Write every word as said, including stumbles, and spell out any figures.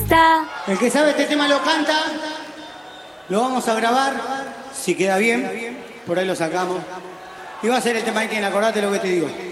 está. El que sabe este tema lo canta. Lo vamos a grabar, si queda bien. Por ahí lo sacamos. Y va a ser el tema que tiene, acordate lo que te digo.